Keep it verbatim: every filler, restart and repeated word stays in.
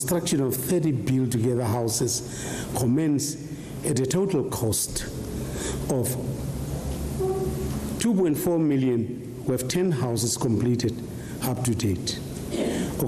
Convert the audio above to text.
Construction of thirty build-together houses commenced at a total cost of two point four million. We have ten houses completed up to date.